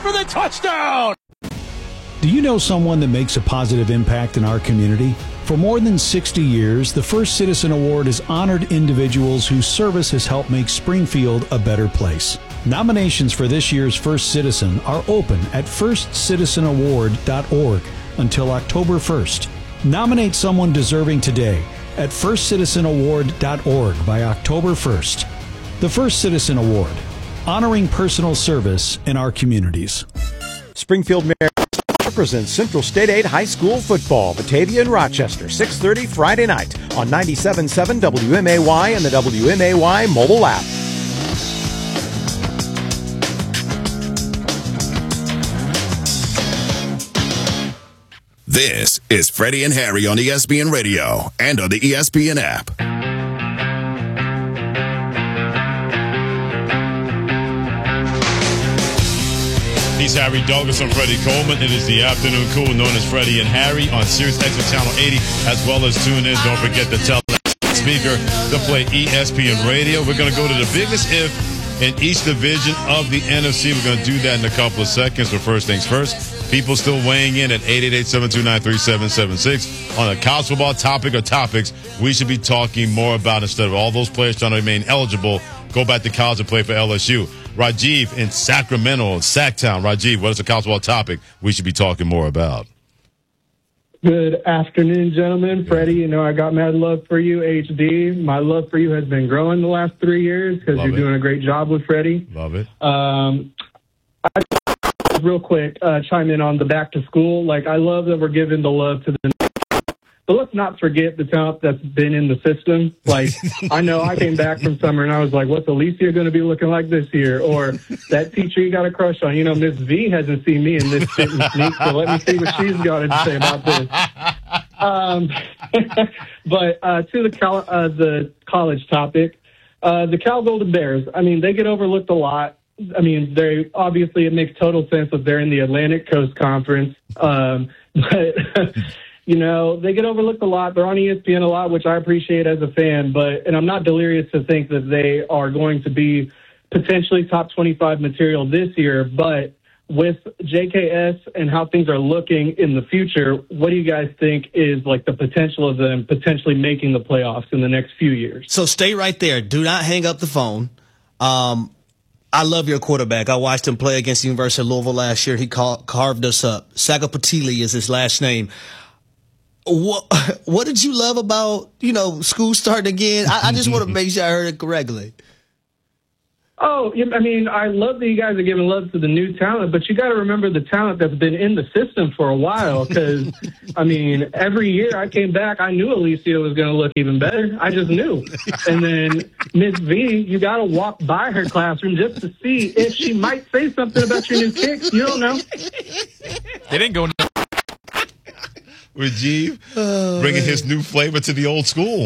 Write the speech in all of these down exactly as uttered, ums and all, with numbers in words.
for the touchdown! Do you know someone that makes a positive impact in our community? For more than sixty years, the First Citizen Award has honored individuals whose service has helped make Springfield a better place. Nominations for this year's First Citizen are open at first citizen award dot org until October first. Nominate someone deserving today at first citizen award dot org by October first. The First Citizen Award, honoring personal service in our communities. Springfield Mayor presents Central State Aid High School football, Batavia and Rochester, six thirty Friday night on ninety-seven point seven W M A Y and the W M A Y mobile app. This is Freddie and Harry on E S P N Radio and on the E S P N app. He's Harry Douglas and Freddie Coleman. It is the afternoon cool known as Freddie and Harry on Sirius X M Channel eighty, as well as tune in. Don't forget to tell the speaker to play E S P N Radio. We're going to go to the biggest if in each division of the N F C. We're going to do that in a couple of seconds, but first things first. People still weighing in at eight eight eight, seven two nine, three seven seven six on a college football topic or topics we should be talking more about instead of all those players trying to remain eligible, go back to college and play for L S U. Rajiv in Sacramento, Sacktown. Rajiv, what is the college football topic we should be talking more about? Good afternoon, gentlemen. Freddie, you know I got mad love for you, H D. My love for you has been growing the last three years because you're it. doing a great job with Freddie. Love it. Um, I real quick, uh, chime in on the back to school. Like, I love that we're giving the love to the, but let's not forget the talent that's been in the system. Like, I know I came back from summer and I was like, what's Alicia going to be looking like this year? Or that teacher you got a crush on. You know, Miss V hasn't seen me in this fit and sneak, so let me see what she's got to say about this. Um, but uh, to the, col- uh, the college topic, uh, the Cal Golden Bears, I mean, they get overlooked a lot. I mean, they obviously it makes total sense that they're in the Atlantic Coast Conference, um, but you know they get overlooked a lot. They're on E S P N a lot, which I appreciate as a fan. But and I'm not delirious to think that they are going to be potentially top twenty-five material this year. But with J K S and how things are looking in the future, what do you guys think is like the potential of them potentially making the playoffs in the next few years? So stay right there. Do not hang up the phone. Um, I love your quarterback. I watched him play against the University of Louisville last year. He ca- carved us up. Sagapatili is his last name. What, what did you love about, you know, school starting again? I, I just want to make sure I heard it correctly. Oh, I mean, I love that you guys are giving love to the new talent, but you got to remember the talent that's been in the system for a while. Because, I mean, every year I came back, I knew Alicia was going to look even better. I just knew. And then Miss V, you got to walk by her classroom just to see if she might say something about your new kicks. You don't know. They didn't go. Rajiv oh, bringing man. his new flavor to the old school.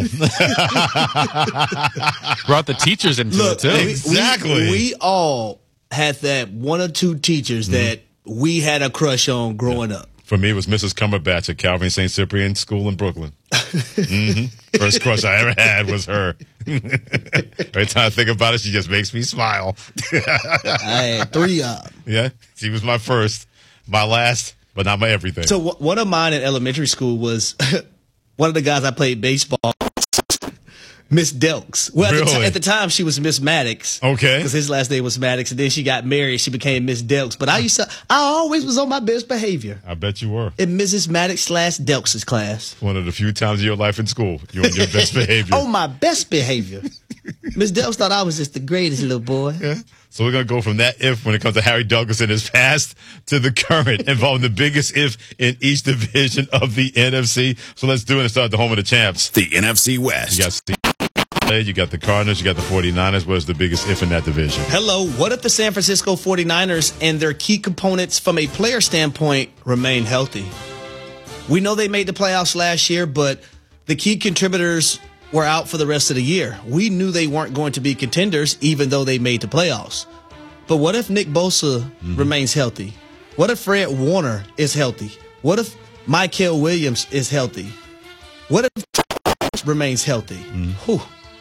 Brought the teachers into Look, it, too. We, exactly. We, we all had that one or two teachers mm-hmm. that we had a crush on growing yeah. up. For me, it was Missus Cumberbatch at Calvin Saint Cyprian School in Brooklyn. mm-hmm. First crush I ever had was her. Every time I think about it, she just makes me smile. I had three of them. Yeah, she was my first. My last. But not my everything. So w- one of mine in elementary school was one of the guys I played baseball, Miss Delks. Well, really? at, the t- at the time, she was Miss Maddox. Okay. Because his last name was Maddox. And then she got married. She became Miss Delks. But I used to, I always was on my best behavior. I bet you were. In Missus Maddox slash Delks' class. One of the few times of your life in school, you were on your best behavior. On my best behavior. Miss Delks thought I was just the greatest little boy. Yeah. So we're going to go from that if when it comes to Harry Douglas in his past to the current involving the biggest if in each division of the N F C. So let's do it and start at the home of the champs. The N F C West. You got Steve, you got the Cardinals, you got the forty-niners. What is the biggest if in that division? Hello. What if the San Francisco forty-niners and their key components from a player standpoint remain healthy? We know they made the playoffs last year, but the key contributors were out for the rest of the year. We knew they weren't going to be contenders, even though they made the playoffs. But what if Nick Bosa mm-hmm. remains healthy? What if Fred Warner is healthy? What if Michael Williams is healthy? What if remains healthy? Mm-hmm. Whew.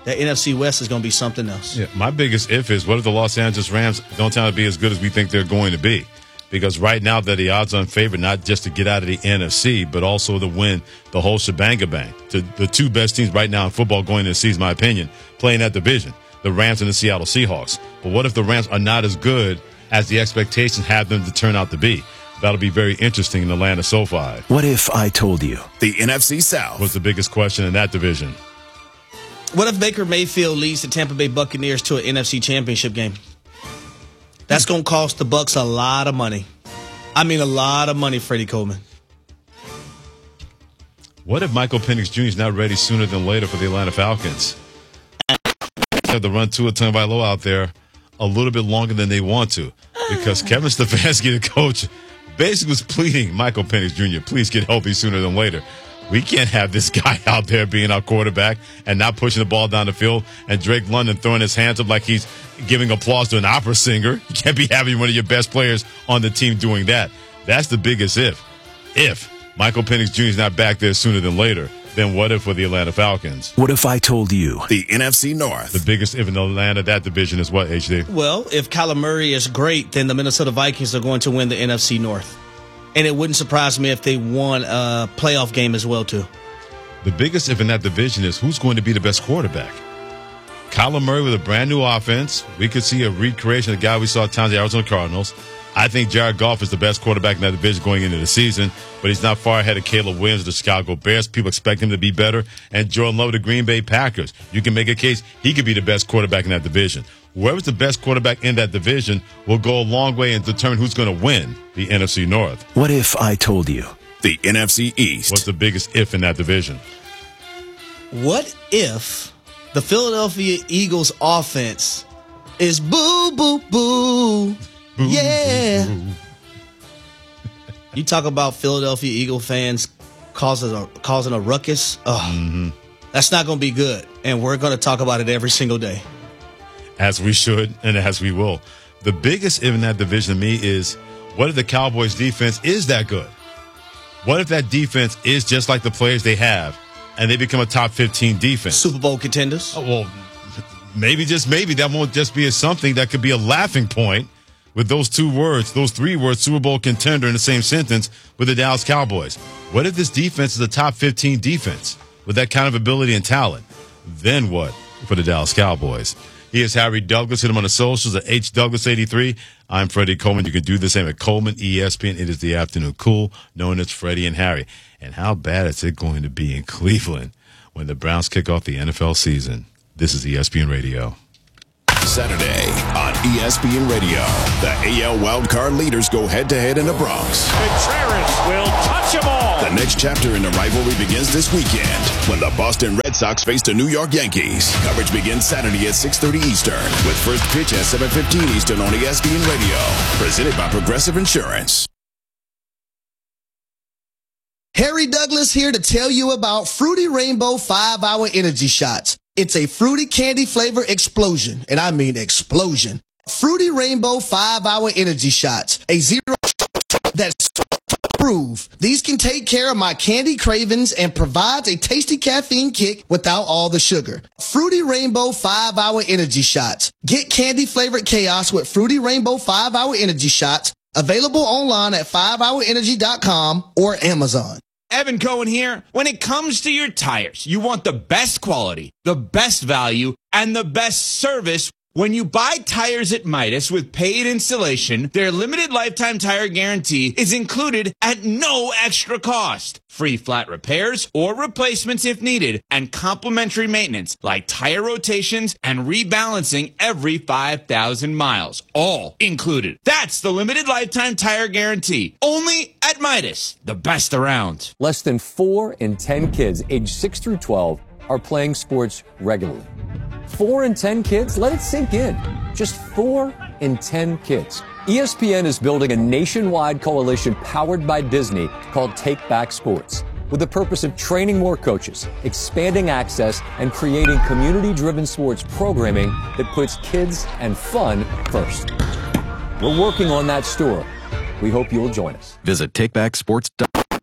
that N F C West is going to be something else. Yeah, my biggest if is, what if the Los Angeles Rams don't turn out to be as good as we think they're going to be? Because right now they're the odds-on favorite, not just to get out of the N F C, but also to win the whole shebang-a-bang. The, the two best teams right now in football going into the season, in my opinion, playing that division, the Rams and the Seattle Seahawks. But what if the Rams are not as good as the expectations have them to turn out to be? That'll be very interesting in the land of SoFi. What if I told you? The N F C South was the biggest question in that division. What if Baker Mayfield leads the Tampa Bay Buccaneers to an N F C championship game? That's going to cost the Bucs a lot of money. I mean, a lot of money, Freddie Coleman. What if Michael Penix Junior is not ready sooner than later for the Atlanta Falcons? Have to run Tua Tagovailoa out there a little bit longer than they want to, because Kevin Stefanski, the coach, basically was pleading, Michael Penix Junior, please get healthy sooner than later. We can't have this guy out there being our quarterback and not pushing the ball down the field, and Drake London throwing his hands up like he's giving applause to an opera singer. You can't be having one of your best players on the team doing that. That's the biggest if. If Michael Penix Junior is not back there sooner than later, then what if for the Atlanta Falcons? What if I told you? The N F C North. The biggest if in Atlanta, that division is what, H D? Well, if Kyler Murray is great, then the Minnesota Vikings are going to win the N F C North. And it wouldn't surprise me if they won a playoff game as well, too. The biggest if in that division is who's going to be the best quarterback. Kyler Murray with a brand new offense. We could see a recreation of the guy we saw at times the Arizona Cardinals. I think Jared Goff is the best quarterback in that division going into the season, but he's not far ahead of Caleb Williams of the Chicago Bears. People expect him to be better. And Jordan Love of the Green Bay Packers. You can make a case he could be the best quarterback in that division. Whoever's the best quarterback in that division will go a long way and determine who's going to win the N F C North. What if I told you? The N F C East. What's the biggest if in that division? What if the Philadelphia Eagles offense is boo, boo, boo? Boo, yeah. Boo, boo. You talk about Philadelphia Eagle fans causing a, causing a ruckus. Oh, mm-hmm. That's not going to be good. And we're going to talk about it every single day. As we should and as we will. The biggest if in that division to me is, what if the Cowboys defense is that good? What if that defense is just like the players they have and they become a top fifteen defense? Super Bowl contenders? Oh, well, maybe, just maybe, that won't just be a something that could be a laughing point with those two words, those three words, Super Bowl contender in the same sentence with the Dallas Cowboys. What if this defense is a top fifteen defense with that kind of ability and talent? Then what for the Dallas Cowboys? He is Harry Douglas. Hit him on the socials at H Douglas eighty-three. I'm Freddie Coleman. You can do the same at Coleman E S P N. It is the afternoon cool, known as Freddie and Harry. And how bad is it going to be in Cleveland when the Browns kick off the N F L season? This is E S P N Radio. Saturday on E S P N Radio, the A L wildcard leaders go head-to-head in the Bronx. Contreras will touch them all. The next chapter in the rivalry begins this weekend when the Boston Red Sox face the New York Yankees. Coverage begins Saturday at six thirty Eastern with first pitch at seven fifteen Eastern on E S P N Radio. Presented by Progressive Insurance. Harry Douglas here to tell you about Fruity Rainbow five hour Energy Shots. It's a fruity candy flavor explosion, and I mean explosion. Fruity Rainbow five hour Energy Shots, a zero that's proof. These can take care of my candy cravings and provides a tasty caffeine kick without all the sugar. Fruity Rainbow five hour Energy Shots. Get candy flavored chaos with Fruity Rainbow five hour Energy Shots. Available online at five hour energy dot com or Amazon. Evan Cohen here. When it comes to your tires, you want the best quality, the best value, and the best service. When you buy tires at Midas with paid installation, their limited lifetime tire guarantee is included at no extra cost. Free flat repairs or replacements if needed, and complimentary maintenance like tire rotations and rebalancing every five thousand miles. All included. That's the limited lifetime tire guarantee. Only at Midas, the best around. Less than four in ten kids aged six through twelve are playing sports regularly. Four in ten kids? Let it sink in. Just four in ten kids. E S P N is building a nationwide coalition powered by Disney called Take Back Sports, with the purpose of training more coaches, expanding access, and creating community-driven sports programming that puts kids and fun first. We're working on that story. We hope you'll join us. Visit take back sports dot org.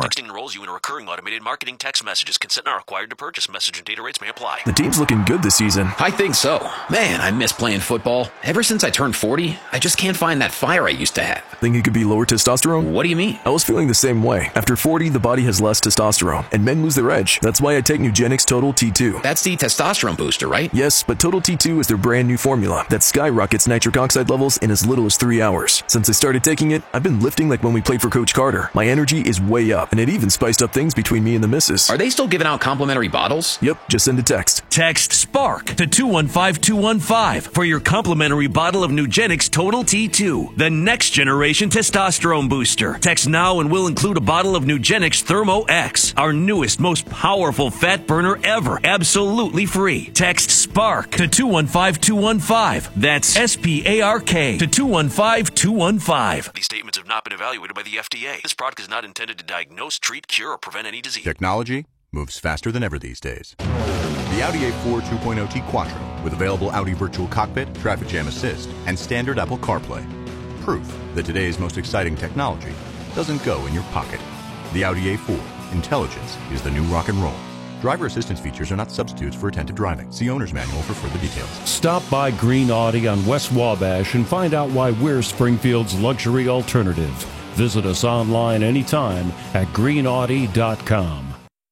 Texting enrolls you in a recurring automated marketing text messages. Consent not required to purchase. Message and data rates may apply. The team's looking good this season. I think so. Man, I miss playing football. Ever since I turned forty, I just can't find that fire I used to have. Think it could be lower testosterone? What do you mean? I was feeling the same way. After forty, the body has less testosterone, and men lose their edge. That's why I take Nugenix Total T two. That's the testosterone booster, right? Yes, but Total T two is their brand new formula that skyrockets nitric oxide levels in as little as three hours. Since I started taking it, I've been lifting like when we played for Coach Carter. My energy is way up, and it even spiced up things between me and the missus. Are they still giving out complimentary bottles? Yep, just send a text. Text SPARK to two one five two one five for your complimentary bottle of Nugenix Total T two, the next generation testosterone booster. Text now and we'll include a bottle of Nugenix Thermo X, our newest, most powerful fat burner ever, absolutely free. Text SPARK to two one five two one five. That's S P A R K to two one five two one five. These statements have not been evaluated by the F D A. This product is not intended to diagnose, treat, cure, or prevent any disease. Technology moves faster than ever these days. The Audi A four two point oh T Quattro with available Audi Virtual Cockpit, Traffic Jam Assist, and standard Apple CarPlay. Proof that today's most exciting technology doesn't go in your pocket. The Audi A four. Intelligence is the new rock and roll. Driver assistance features are not substitutes for attentive driving. See owner's manual for further details. Stop by Green Audi on West Wabash and find out why we're Springfield's luxury alternative. Visit us online anytime at green audi dot com.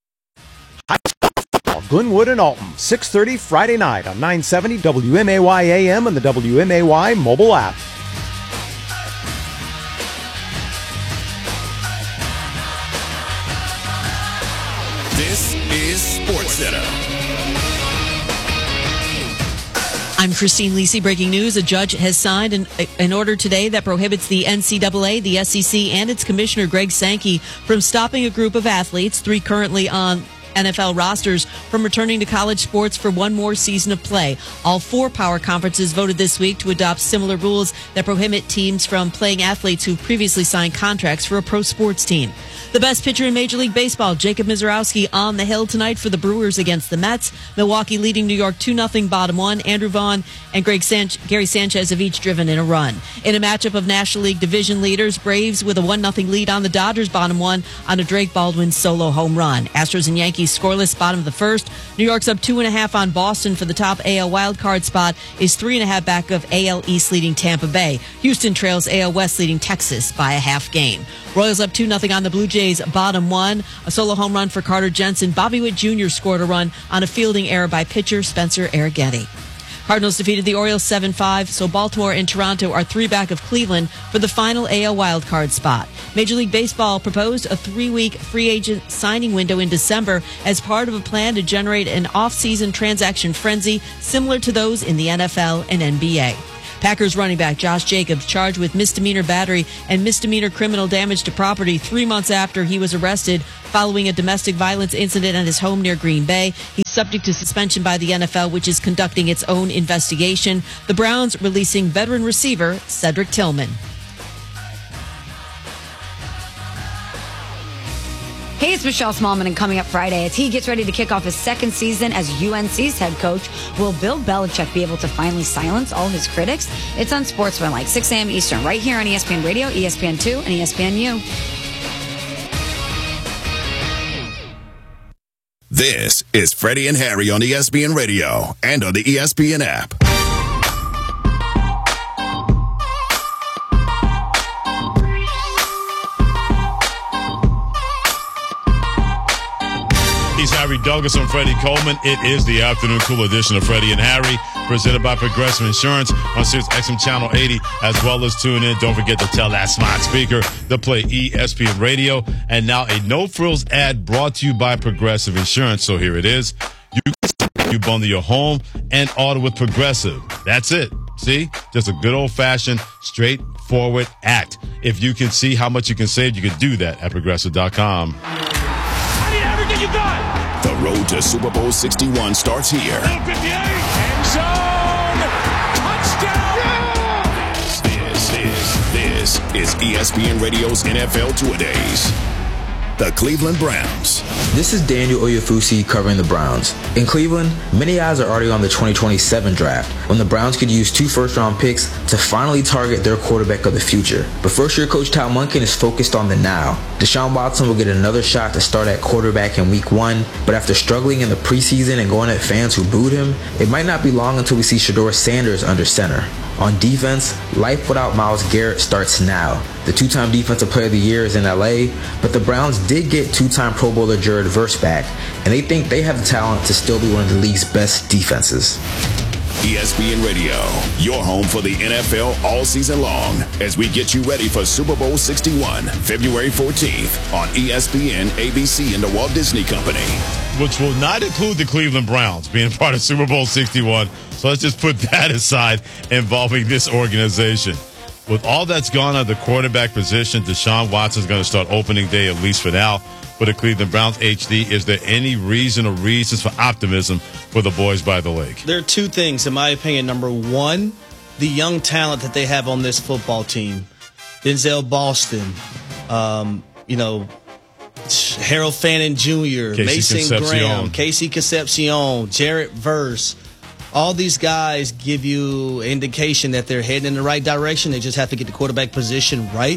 Glenwood and Alton, six thirty Friday night on nine seventy W M A Y A M and the W M A Y mobile app. This is SportsCenter. I'm Christine Lisi. Breaking news. A judge has signed an, an order today that prohibits the N C double A, the S E C, and its commissioner, Greg Sankey, from stopping a group of athletes, three currently on N F L rosters, from returning to college sports for one more season of play. All four power conferences voted this week to adopt similar rules that prohibit teams from playing athletes who previously signed contracts for a pro sports team. The best pitcher in Major League Baseball, Jacob Misiorowski, on the hill tonight for the Brewers against the Mets. Milwaukee leading New York two nothing bottom one. Andrew Vaughn and Greg San- Gary Sanchez have each driven in a run. In a matchup of National League division leaders, Braves with a one nothing lead on the Dodgers bottom one on a Drake Baldwin solo home run. Astros and Yankees scoreless bottom of the first. New York's up two and a half on Boston for the top A L wildcard spot, is three and a half back of A L East leading Tampa Bay. Houston trails A L West leading Texas by a half game. Royals up two nothing on the Blue Jays bottom one. A solo home run for Carter Jensen. Bobby Witt Junior scored a run on a fielding error by pitcher Spencer Arrighetti. Cardinals defeated the Orioles seven five, so Baltimore and Toronto are three back of Cleveland for the final A L wildcard spot. Major League Baseball proposed a three-week free agent signing window in December as part of a plan to generate an off-season transaction frenzy similar to those in the N F L and N B A. Packers running back Josh Jacobs charged with misdemeanor battery and misdemeanor criminal damage to property three months after he was arrested following a domestic violence incident at his home near Green Bay. He's subject to suspension by the N F L, which is conducting its own investigation. The Browns releasing veteran receiver Cedric Tillman. Hey, it's Michelle Smallman, and coming up Friday, as he gets ready to kick off his second season as U N C's head coach, will Bill Belichick be able to finally silence all his critics? It's on Sportsmanlike, six a.m. Eastern, right here on E S P N Radio, E S P N two, and E S P N U. This is Freddie and Harry on E S P N Radio and on the E S P N app. He's Harry Douglas and Freddie Coleman. It is the afternoon cool edition of Freddie and Harry, presented by Progressive Insurance on Sirius X M Channel eighty, as well as tune in. Don't forget to tell that smart speaker to play E S P N Radio. And now a no-frills ad brought to you by Progressive Insurance. So here it is. You can you bundle your home and auto with Progressive. That's it. See? Just a good old-fashioned, straightforward act. If you can see how much you can save, you can do that at Progressive dot com. You got. The road to Super Bowl sixty-one starts here. End zone. Touchdown. Yeah! This, this, this is E S P N Radio's N F L Two-A-Days. the Cleveland Browns. This is Daniel Oyefusi covering the Browns. In Cleveland, many eyes are already on the twenty twenty-seven draft, when the Browns could use two first-round picks to finally target their quarterback of the future. But first-year coach Tal Monken is focused on the now. Deshaun Watson will get another shot to start at quarterback in week one, but after struggling in the preseason and going at fans who booed him, it might not be long until we see Shedeur Sanders under center. On defense, life without Myles Garrett starts now. The two-time Defensive Player of the Year is in L A, but the Browns did get two-time Pro Bowler Jared Verse back, and they think they have the talent to still be one of the league's best defenses. E S P N Radio, your home for the N F L all season long, as we get you ready for Super Bowl sixty-one, February fourteenth on E S P N, A B C, and the Walt Disney Company. Which will not include the Cleveland Browns being part of Super Bowl sixty-one. So let's just put that aside involving this organization. With all that's gone on the quarterback position, Deshaun Watson's going to start opening day, at least for now, for the Cleveland Browns. H D, is there any reason or reasons for optimism for the boys by the lake? There are two things, in my opinion. Number one, the young talent that they have on this football team. Denzel Boston, um, you know, Harold Fannin Junior, Casey Mason Concepcion. Graham, Casey Concepcion, Jarrett Verse. All these guys give you indication that they're heading in the right direction. They just have to get the quarterback position right.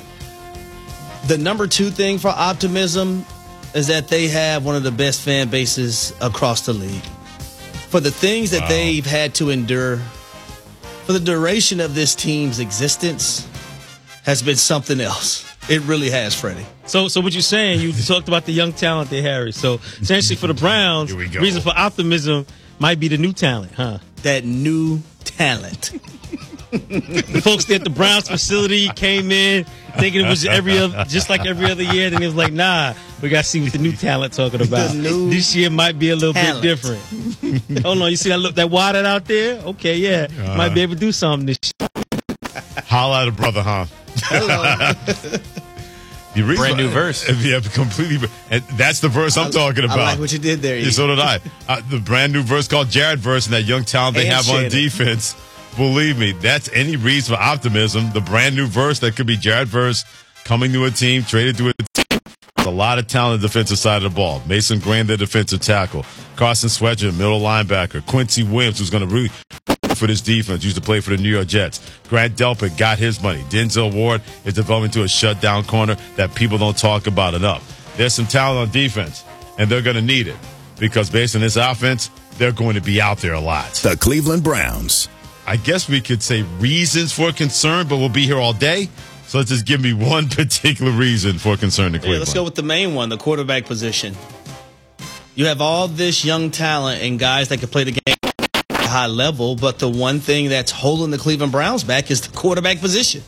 The number two thing for optimism is that they have one of the best fan bases across the league. For the things that wow. they've had to endure, for the duration of this team's existence, has been something else. It really has, Freddie. So, so what you're saying, you talked about the young talent they have. So, essentially for the Browns, reason for optimism might be the new talent, huh? That new talent. The folks at the Browns facility came in thinking it was every other, just like every other year. Then it was like, nah, we got to see what the new talent talking about. This year might be a little talent. bit different. Hold on, you see that look that water out there? Okay, yeah, uh, might be able to do something this year. Holla at a brother, huh? Hello. The brand new verse. Yeah, completely. And that's the verse I'm I, talking about. I like what you did there. Yeah, so did I. Uh, the brand new verse called Jared Verse and that young talent they and have Shannon. on defense. Believe me, that's any reason for optimism. The brand new verse that could be Jared Verse coming to a team, traded to a team. There's a lot of talent on the defensive side of the ball. Mason Graham, the defensive tackle. Carson Swedger, middle linebacker. Quincy Williams, who's going to really for this defense, used to play for the New York Jets. Grant Delpit got his money. Denzel Ward is developing to a shutdown corner that people don't talk about enough. There's some talent on defense, and they're going to need it because based on this offense, they're going to be out there a lot. The Cleveland Browns. I guess we could say reasons for concern, but we'll be here all day. So let's just give me one particular reason for concern to Cleveland. Yeah, let's go with the main one, the quarterback position. You have all this young talent and guys that can play the game at a high level, but the one thing that's holding the Cleveland Browns back is the quarterback position.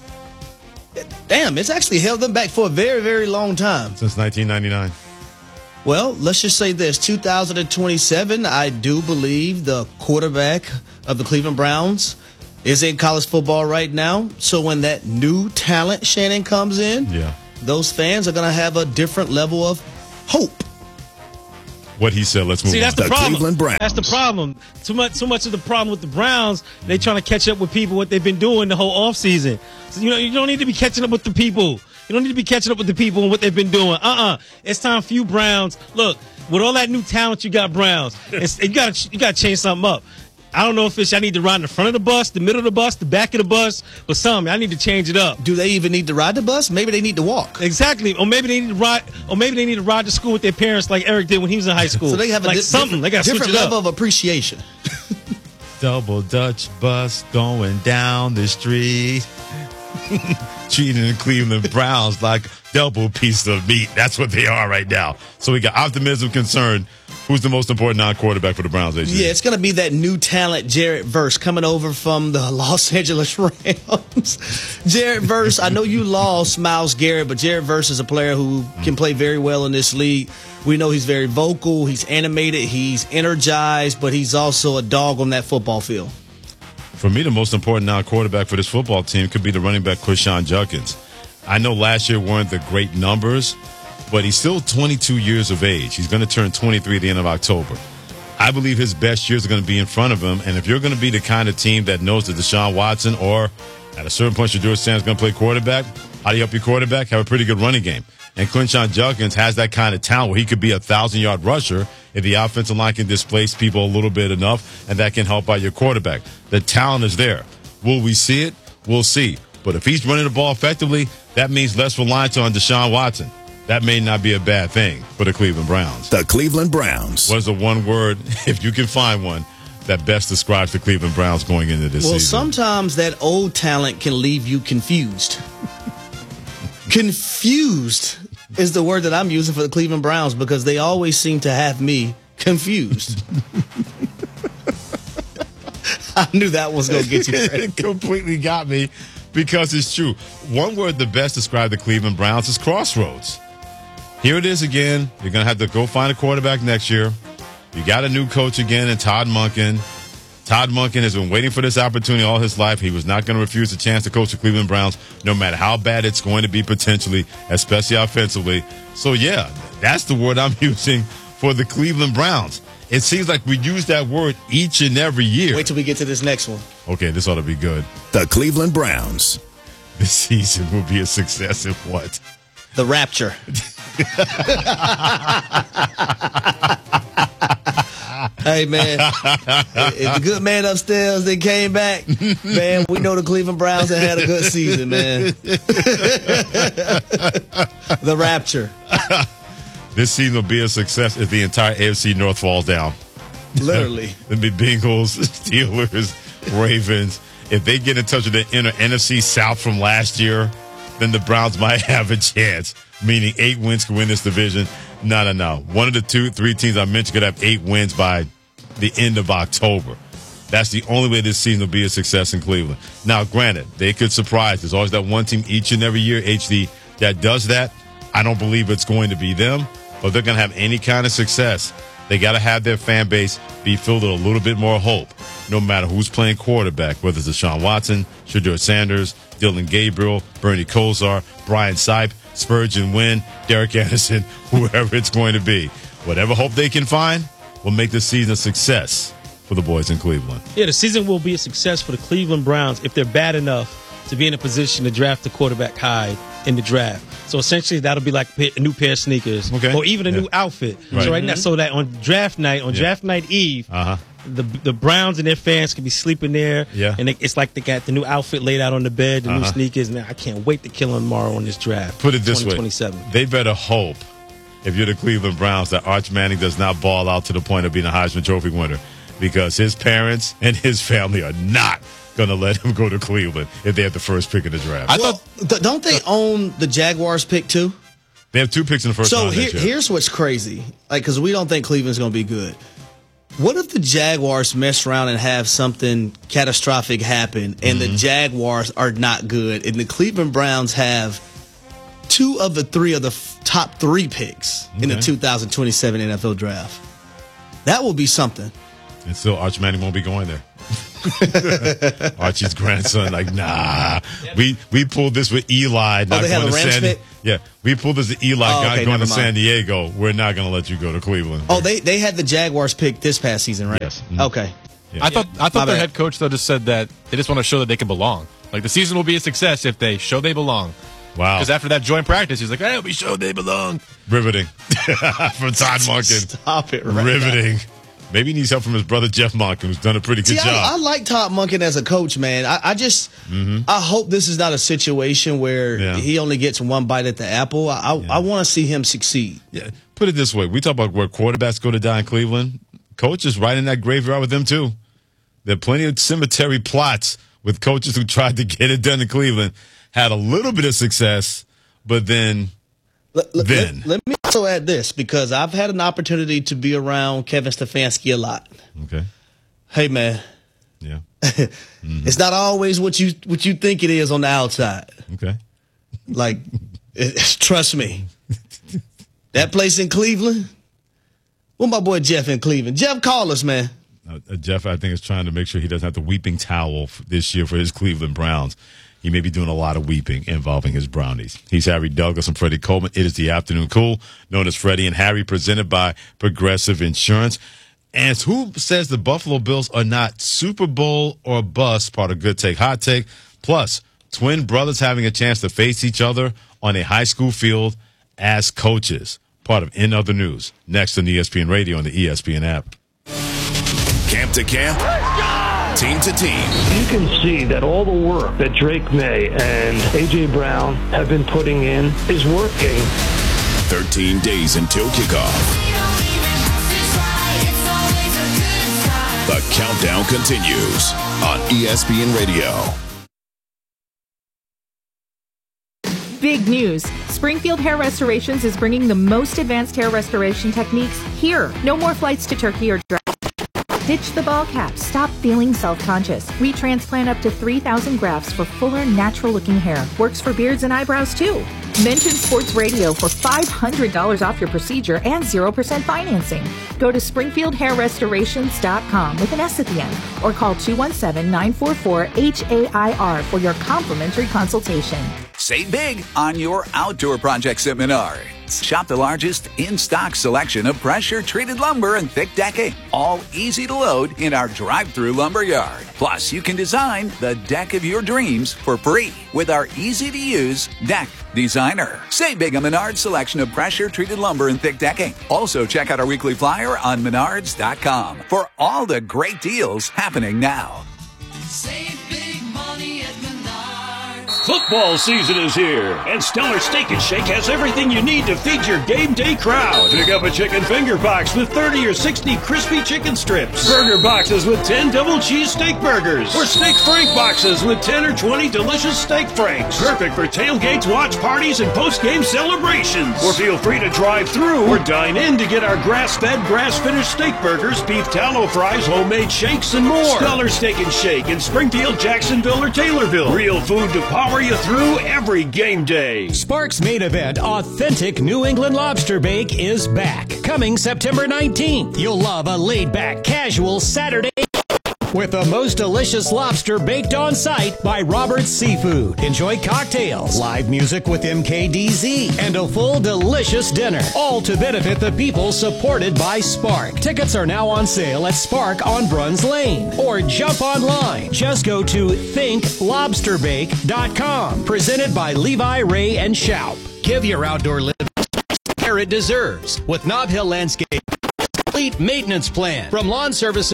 Damn, it's actually held them back for a very, very long time. Since nineteen ninety-nine. Well, let's just say this. two thousand twenty-seven, I do believe the quarterback of the Cleveland Browns is in college football right now. So when that new talent, Shannon, comes in, yeah, those fans are going to have a different level of hope. What he said, let's move See, on. that's the, The problem. Cleveland Browns. That's the problem. Too much, too much of the problem with the Browns. They trying to catch up with people what they've been doing the whole offseason. So, you know, you don't need to be catching up with the people. You don't need to be catching up with the people and what they've been doing. Uh-uh. It's time for you, Browns. Look, with all that new talent you got, Browns, it's, you got you got to change something up. I don't know if it's I need to ride in the front of the bus, the middle of the bus, the back of the bus, but something. I need to change it up. Do they even need to ride the bus? Maybe they need to walk. Exactly. Or maybe they need to ride. Or maybe they need to ride to school with their parents, like Eric did when he was in high school. So they have a like di- something. They got to switch different it level up. of appreciation. Double Dutch bus going down the street. Treating the Cleveland Browns like double piece of meat. That's what they are right now. So we got optimism, concern. Who's the most important non-quarterback for the Browns? A J? Yeah, it's going to be that new talent, Jarrett Verse, coming over from the Los Angeles Rams. Jarrett Verse, I know you lost Myles Garrett, but Jarrett Verse is a player who can play very well in this league. We know he's very vocal, he's animated, he's energized, but he's also a dog on that football field. For me, the most important non-quarterback for this football team could be the running back, Quinshon Judkins. I know last year weren't the great numbers, but he's still twenty-two years of age. He's going to turn twenty-three at the end of October. I believe his best years are going to be in front of him, and if you're going to be the kind of team that knows that Deshaun Watson or at a certain point Shedeur Sanders is going to play quarterback, How do you help your quarterback? Have a pretty good running game. And Quinshon Judkins has that kind of talent where he could be a thousand-yard rusher if the offensive line can displace people a little bit enough, and that can help out your quarterback. The talent is there. Will we see it? We'll see. But if he's running the ball effectively, that means less reliance on Deshaun Watson. That may not be a bad thing for the Cleveland Browns. The Cleveland Browns. What is the one word, if you can find one, that best describes the Cleveland Browns going into this well, season? Well, sometimes that old talent can leave you confused. Confused is the word that I'm using for the Cleveland Browns because they always seem to have me confused. I knew that was going to get you. It completely got me because it's true. One word that best describes the Cleveland Browns is crossroads. Here it is again. You're going to have to go find a quarterback next year. You got a new coach again in Todd Monken. Todd Monken has been waiting for this opportunity all his life. He was not going to refuse the chance to coach the Cleveland Browns, no matter how bad it's going to be potentially, especially offensively. So, yeah, that's the word I'm using for the Cleveland Browns. It seems like we use that word each and every year. Wait till we get to this next one. Okay, this ought to be good. The Cleveland Browns. This season will be a success if what? The Rapture. Hey, man, if the good man upstairs, they came back, man, we know the Cleveland Browns have had a good season, man. The Rapture. This season will be a success if the entire A F C North falls down. Literally. It'll be Bengals, Steelers, Ravens. If they get in touch with the inner N F C South from last year, then the Browns might have a chance, meaning eight wins could win this division. No, no, no. One of the two, three teams I mentioned could have eight wins by the end of October. That's the only way this season will be a success in Cleveland. Now, granted, they could surprise. There's always that one team each and every year, H D, that does that. I don't believe it's going to be them, but they're going to have any kind of success. They got to have their fan base be filled with a little bit more hope, no matter who's playing quarterback, whether it's Deshaun Watson, Shedeur Sanders, Dylan Gabriel, Bernie Kosar, Brian Sipe, Spurgeon Wynn, Derek Anderson, whoever it's going to be. Whatever hope they can find will make this season a success for the boys in Cleveland. Yeah, the season will be a success for the Cleveland Browns if they're bad enough to be in a position to draft the quarterback high in the draft. So essentially, that'll be like a new pair of sneakers, okay, or even a yeah. new outfit. Right. So right now, so that on draft night, on yeah. draft night eve, uh-huh. the the Browns and their fans can be sleeping there, yeah. and it's like they got the new outfit laid out on the bed, the uh-huh. new sneakers. And I can't wait to kill them tomorrow on this draft. Put it this way: they better hope, if you're the Cleveland Browns, that Arch Manning does not ball out to the point of being a Heisman Trophy winner, because his parents and his family are not going to let him go to Cleveland if they have the first pick in the draft. I well, thought, th- don't they own the Jaguars pick too? They have two picks in the first so round. So here, here's what's crazy, like, because we don't think Cleveland's going to be good. What if the Jaguars mess around and have something catastrophic happen, and mm-hmm. the Jaguars are not good, and the Cleveland Browns have two of the three of the f- top three picks okay. in the two thousand twenty-seven N F L draft? That will be something. And still, Arch Manning won't be going there. Archie's grandson, like, nah. We we pulled this with Eli. Not oh, they going have a to Rams San pick? Yeah, we pulled this with Eli. Oh, guy okay, going to mind. San Diego. We're not going to let you go to Cleveland. Oh, they they had the Jaguars pick this past season, right? Yes. Mm-hmm. Okay. Yeah. I thought I thought their head coach though just said that they just want to show that they can belong. Like the season will be a success if they show they belong. Wow. Because after that joint practice, he's like, hey, we showed they belong. Riveting. From Todd Monken. Stop it right Riveting. now. Maybe he needs help from his brother Jeff Monken, who's done a pretty good See, job. I, I like Todd Monken as a coach, man. I, I just, mm-hmm. I hope this is not a situation where yeah. he only gets one bite at the apple. I, I, yeah. I want to see him succeed. Yeah. Put it this way: we talk about where quarterbacks go to die in Cleveland. Coach is right in that graveyard with them too. There are plenty of cemetery plots with coaches who tried to get it done in Cleveland, had a little bit of success, but then. Let, let, then. Let, let me also add this, because I've had an opportunity to be around Kevin Stefanski a lot. Okay. Hey, man. Yeah. Mm-hmm. It's not always what you what you think it is on the outside. Okay. Like, it, trust me. That place in Cleveland. Well, my boy Jeff in Cleveland. Jeff, call us, man. Uh, Jeff, I think, is trying to make sure he doesn't have the weeping towel this year for his Cleveland Browns. He may be doing a lot of weeping involving his Brownies. He's Harry Douglas and Freddie Coleman. It is the Afternoon Cool, known as Freddie and Harry, presented by Progressive Insurance. And who says the Buffalo Bills are not Super Bowl or bust? Part of Good Take, Hot Take. Plus, Twin brothers having a chance to face each other on a high school field as coaches. Part of In Other News. Next on E S P N Radio and the E S P N app. Camp to camp. Team to team. You can see that all the work that Drake May and A J. Brown have been putting in is working. thirteen days until kickoff. The countdown continues on E S P N Radio. Big news. Springfield Hair Restorations is bringing the most advanced hair restoration techniques here. No more flights to Turkey or dry. Ditch the ball cap. Stop feeling self-conscious. We transplant up to three thousand grafts for fuller, natural-looking hair. Works for beards and eyebrows, too. Mention Sports Radio for five hundred dollars off your procedure and zero percent financing. Go to springfield hair restorations dot com with an S at the end or call two one seven, nine four four, H A I R for your complimentary consultation. Save big on your outdoor projects at Menards. Shop the largest in-stock selection of pressure-treated lumber and thick decking, all easy to load in our drive-through lumber yard. Plus, you can design the deck of your dreams for free with our easy-to-use Deck Designer. Save big on Menards' selection of pressure-treated lumber and thick decking. Also, check out our weekly flyer on menards dot com for all the great deals happening now. Save big money at Menards. Football season is here, and Stellar Steak and Shake has everything you need to feed your game day crowd. Pick up a chicken finger box with thirty or sixty crispy chicken strips, burger boxes with ten double cheese steak burgers, or steak frank boxes with ten or twenty delicious steak franks. Perfect for tailgates, watch parties, and post-game celebrations. Or feel free to drive through or dine in to get our grass-fed, grass-finished steak burgers, beef tallow fries, homemade shakes, and more. Stellar Steak and Shake in Springfield, Jacksonville, or Taylorville. Real food to power you through every game day. Sparks' main event, Authentic New England Lobster Bake, is back. Coming September nineteenth. You'll love a laid-back, casual Saturday with the most delicious lobster baked on site by Robert's Seafood. Enjoy cocktails, live music with M K D Z, and a full delicious dinner. All to benefit the people supported by Spark. Tickets are now on sale at Spark on Bruns Lane. Or jump online. Just go to think lobster bake dot com. Presented by Levi, Ray, and Schaup. Give your outdoor living the care it deserves with Nob Hill Landscape. Complete maintenance plan from lawn services,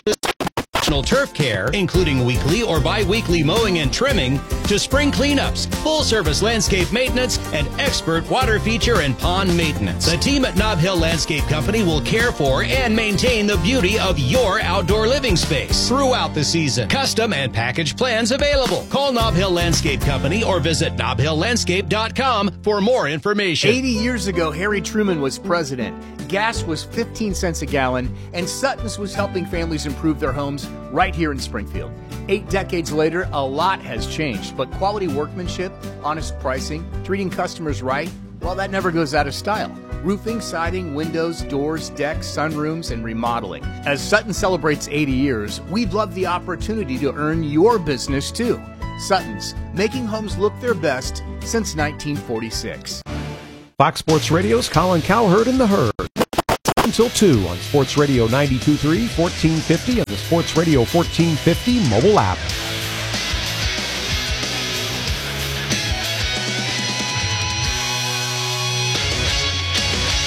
turf care, including weekly or bi-weekly mowing and trimming, to spring cleanups, full-service landscape maintenance, and expert water feature and pond maintenance. The team at Nob Hill Landscape Company will care for and maintain the beauty of your outdoor living space throughout the season. Custom and package plans available. Call Nob Hill Landscape Company or visit nob hill landscape dot com for more information. eighty years ago, Harry Truman was president. Gas was fifteen cents a gallon, and Sutton's was helping families improve their homes right here in Springfield. Eight decades later, a lot has changed, but quality workmanship, honest pricing, treating customers right, well, that never goes out of style. Roofing, siding, windows, doors, decks, sunrooms, and remodeling. As Sutton celebrates eighty years, we'd love the opportunity to earn your business too. Sutton's, making homes look their best since nineteen forty-six. Fox Sports Radio's Colin Cowherd and the Herd. Until two on Sports Radio ninety-two point three, fourteen fifty, and the Sports Radio fourteen fifty mobile app.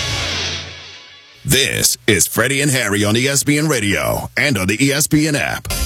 This is Freddie and Harry on E S P N Radio and on the E S P N app.